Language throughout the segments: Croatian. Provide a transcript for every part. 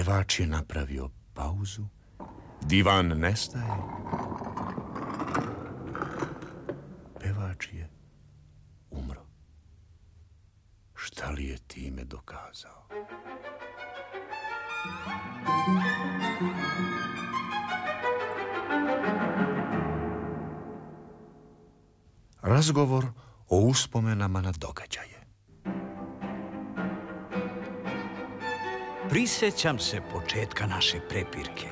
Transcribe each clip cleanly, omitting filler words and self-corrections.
Pevač je napravio pauzu. Divan nestaje. Pevač je umro. Šta li je time dokazao? Razgovor o uspomenama na događaje. Prisjećam se početka naše prepirke.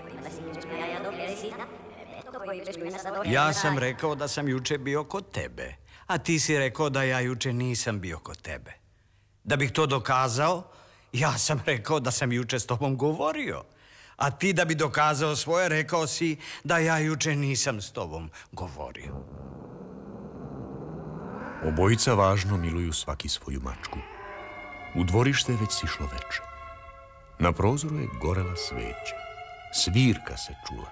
Ja sam rekao da sam juče bio kod tebe, a ti si rekao da ja juče nisam bio kod tebe. Da bih to dokazao, ja sam rekao da sam juče s tobom govorio, a ti da bi dokazao svoje rekao si da ja juče nisam s tobom govorio. Obojica važno miluju svaki svoju mačku. U dvorište je već sišlo veče. Na prozoru je gorela sveća. Svirka se čula.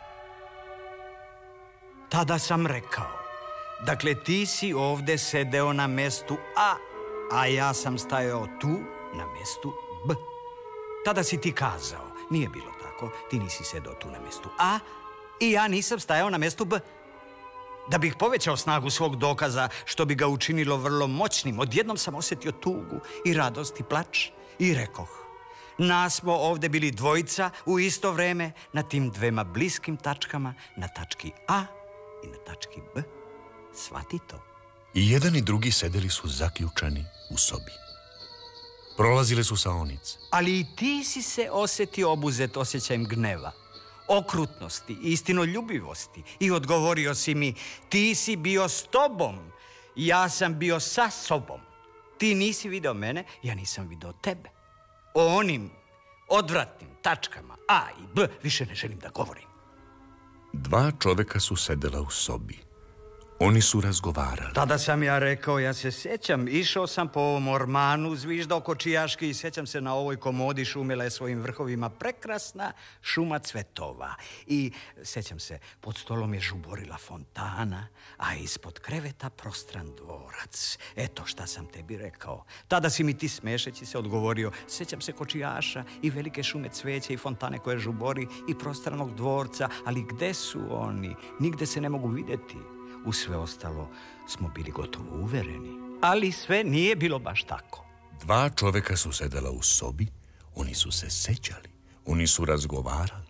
Tada sam rekao, dakle ti si ovde sedeo na mestu A, a ja sam stajao tu na mestu B. Tada si ti kazao, nije bilo tako, ti nisi sedeo tu na mestu A i ja nisam stajao na mestu B. Da bih povećao snagu svog dokaza, što bi ga učinilo vrlo moćnim, odjednom sam osjetio tugu i radost i plač i rekoh, nas smo ovde bili dvojica u isto vreme na tim dvema bliskim tačkama, na tački A i na tački B. Shvati to. I jedan i drugi sedeli su zaključani u sobi. Prolazile su saonice. Ali i ti si se osjetio obuzet osjećajem gneva, okrutnosti, istinoljubivosti i odgovorio si mi, ti si bio s tobom, ja sam bio sa sobom. Ti nisi video mene, ja nisam video tebe. O onim odvratnim tačkama A i B više ne želim da govorim. Dva čoveka su sedela u sobi. Oni su razgovarali. Tada sam ja rekao, ja se sjećam, išao sam po ovom ormanu, zviždao kočijaški i sjećam se na ovoj komodi šumila je svojim vrhovima prekrasna šuma cvetova. I sjećam se, pod stolom je žuborila fontana, a ispod kreveta prostran dvorac. Eto šta sam tebi rekao. Tada si mi ti smešeći se odgovorio, sjećam se kočijaša i velike šume cveća i fontane koje žubori i prostranog dvorca, ali gde su oni? Nigde se ne mogu vidjeti. U sve ostalo smo bili gotovo uvereni. Ali sve nije bilo baš tako. Dva čoveka su sedela u sobi, oni su se sećali, oni su razgovarali.